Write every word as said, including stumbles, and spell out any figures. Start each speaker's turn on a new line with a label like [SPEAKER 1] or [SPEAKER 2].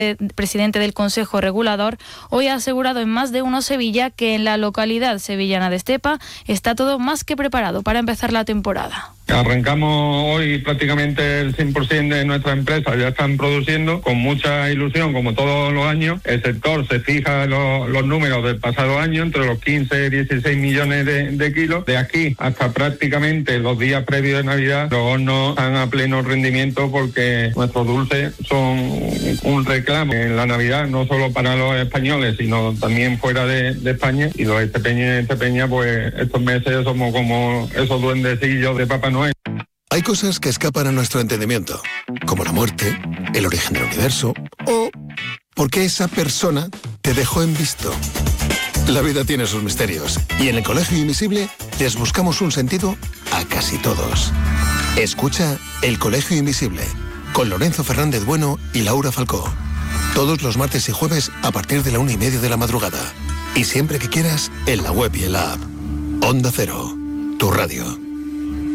[SPEAKER 1] presidente del Consejo Regulador, hoy ha asegurado en Más de Uno Sevilla que en la localidad sevillana de Estepa está todo más que preparado para empezar la temporada.
[SPEAKER 2] Arrancamos hoy prácticamente el cien por ciento de nuestras empresas, ya están produciendo con mucha ilusión, como todos los años. El sector se fija los, los números del pasado año, entre los quince y dieciséis millones de, de kilos. De aquí hasta prácticamente los días previos de Navidad, los hornos están a pleno rendimiento porque nuestros dulces son un reclamo en la Navidad, no solo para los españoles, sino también fuera de, de España. Y los estepeños y estepeñas, pues estos meses somos como esos duendecillos de Papá Noel.
[SPEAKER 3] Hay cosas que escapan a nuestro entendimiento, como la muerte, el origen del universo o por qué esa persona te dejó en visto. La vida tiene sus misterios y en el Colegio Invisible les buscamos un sentido a casi todos. Escucha El Colegio Invisible con Lorenzo Fernández Bueno y Laura Falcó. Todos los martes y jueves a partir de la una y media de la madrugada. Y siempre que quieras, en la web y en la app. Onda Cero, tu radio.